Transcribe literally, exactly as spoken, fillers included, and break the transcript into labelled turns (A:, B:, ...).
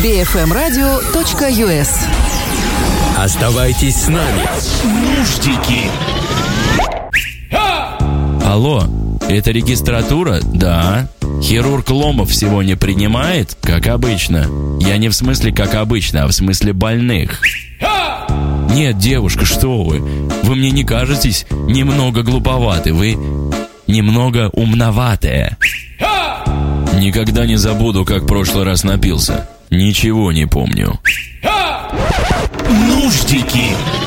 A: би эф эм радио точка ю эс.
B: Оставайтесь с нами. Нуждики.
C: Алло, это регистратура? Да. Хирург Ломов сегодня принимает? Как обычно. Я не в смысле как обычно, а в смысле больных. Нет, девушка, что вы? Вы мне не кажетесь немного глуповаты. Вы немного умноватая. Никогда не забуду, как в прошлый раз напился. Ничего не помню.
B: Нуждики.